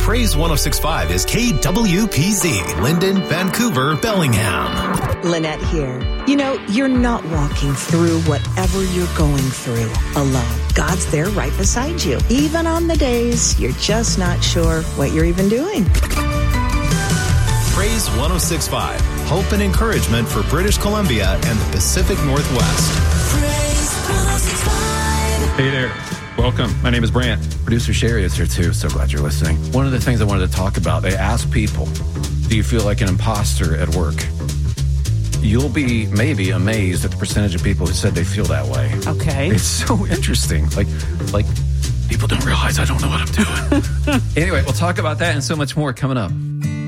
Praise 106.5 is KWPZ, Linden, Vancouver, Bellingham. Lynette here. You know, you're not walking through whatever you're going through alone. God's there right beside you, even on the days you're just not sure what you're even doing. Praise 106.5, hope and encouragement for British Columbia and the Pacific Northwest. Praise 106.5. Hey there. Welcome. My name is Brant. Producer Sherry is here too. So glad you're listening. One of the things I wanted to talk about, they asked people, do you feel like an imposter at work? You'll be maybe amazed at the percentage of people who said they feel that way. Okay. It's so interesting. Like people don't realize I don't know what I'm doing. Anyway, we'll talk about that and so much more coming up.